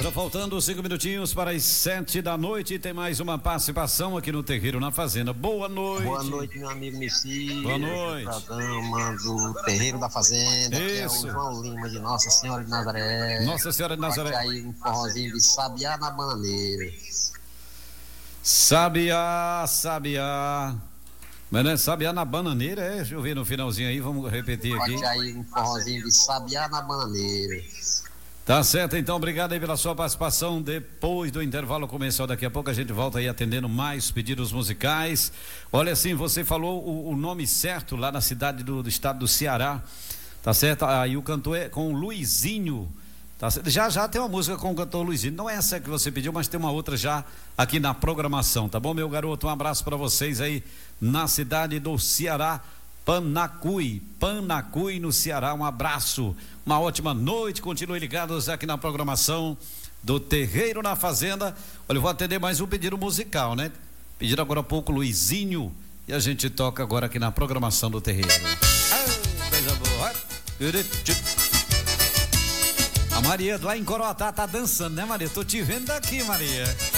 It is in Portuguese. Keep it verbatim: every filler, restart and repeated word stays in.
Agora faltando cinco minutinhos para as sete da noite, tem mais uma participação aqui no Terreiro na Fazenda. Boa noite. Boa noite, meu amigo Messias. Boa noite. Programa do Terreiro da Fazenda. Isso. Que é o João Lima de Nossa Senhora de Nazaré. Nossa Senhora de Nazaré. Aqui aí um forrozinho de Sabiá na Bananeira. Sabiá, Sabiá. Mas não é Sabiá na Bananeira, é? Deixa eu ver no finalzinho aí, vamos repetir aqui. Aqui aí um forrozinho de Sabiá na Bananeira. Tá certo, então, obrigado aí pela sua participação. Depois do intervalo comercial, daqui a pouco a gente volta aí atendendo mais pedidos musicais. Olha, assim, você falou o, o nome certo lá na cidade do, do estado do Ceará, tá certo? Aí o cantor é com o Luizinho, tá certo? Já já tem uma música com o cantor Luizinho, não é essa que você pediu, mas tem uma outra já aqui na programação, tá bom, meu garoto? Um abraço para vocês aí na cidade do Ceará, Panacui, Panacui no Ceará, um abraço, uma ótima noite, continuem ligados aqui na programação do Terreiro na Fazenda. Olha, eu vou atender mais um pedido musical, né? Pediram agora há pouco Luizinho e a gente toca agora aqui na programação do Terreiro. Ah, coisa boa. A Maria lá em Coroatá tá dançando, né, Maria? Tô te vendo daqui, Maria.